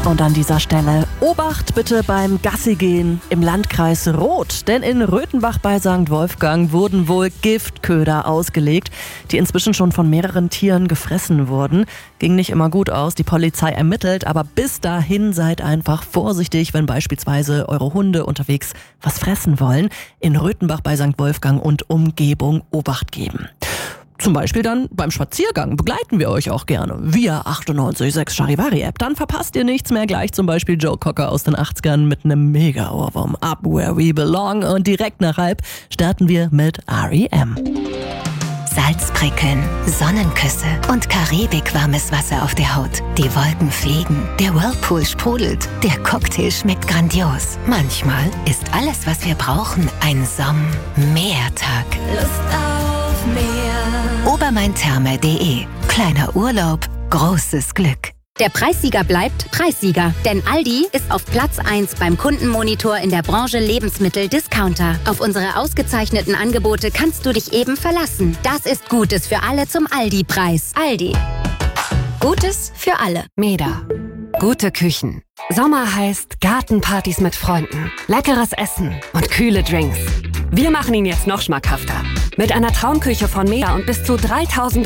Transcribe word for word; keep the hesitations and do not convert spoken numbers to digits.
Und an dieser Stelle Obacht bitte beim Gassigehen im Landkreis Roth, denn in Röthenbach bei Sankt Wolfgang wurden wohl Giftköder ausgelegt, die inzwischen schon von mehreren Tieren gefressen wurden. Ging nicht immer gut aus, die Polizei ermittelt, aber bis dahin seid einfach vorsichtig, wenn beispielsweise eure Hunde unterwegs was fressen wollen. In Röthenbach bei Sankt Wolfgang und Umgebung Obacht geben. Zum Beispiel dann beim Spaziergang begleiten wir euch auch gerne via achtundneunzig Komma sechs Charivari-App. Dann verpasst ihr nichts mehr. Gleich zum Beispiel Joe Cocker aus den achtzigern mit einem Mega-Ohrwurm. Up Where We Belong. Und direkt nach halb starten wir mit R E M. Salzprickeln, Sonnenküsse und karibikwarmes Wasser auf der Haut. Die Wolken fliegen, der Whirlpool sprudelt, der Cocktail schmeckt grandios. Manchmal ist alles, was wir brauchen, ein Somm-Meertag. Lust auf mehr. Obermaintherme punkt de. Kleiner Urlaub, großes Glück. Der Preissieger bleibt Preissieger, denn Aldi ist auf Platz eins beim Kundenmonitor in der Branche Lebensmittel-Discounter. Auf unsere ausgezeichneten Angebote kannst du dich eben verlassen. Das ist Gutes für alle zum Aldi-Preis. Aldi. Gutes für alle. Meda. Gute Küchen. Sommer heißt Gartenpartys mit Freunden, leckeres Essen und kühle Drinks. Wir machen ihn jetzt noch schmackhafter. Mit einer Traumküche von Meda und bis zu dreitausend